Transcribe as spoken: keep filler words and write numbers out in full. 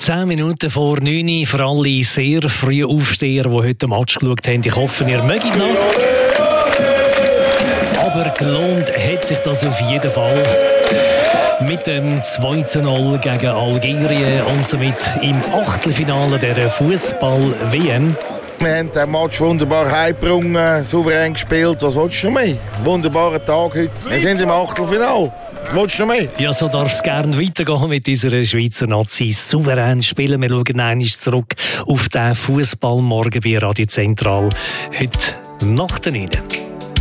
Zehn Minuten vor neun für alle sehr früh Aufsteher, die heute den Match geschaut haben. Ich hoffe, ihr mögt noch. Aber gelohnt hat sich das auf jeden Fall. Mit dem zwei zu null gegen Algerien und somit im Achtelfinale der Fußball-W M. Wir haben den Match wunderbar heimgebracht, souverän gespielt. Was willst du noch mehr? Wunderbarer Tag heute. Wir sind im Achtelfinale. Was willst du noch mehr? Ja, so darf es gerne weitergehen mit unserer Schweizer Nazi. Souverän spielen. Wir schauen einmal zurück auf den Fußballmorgen bei Radio Zentral. Heute nach der neun.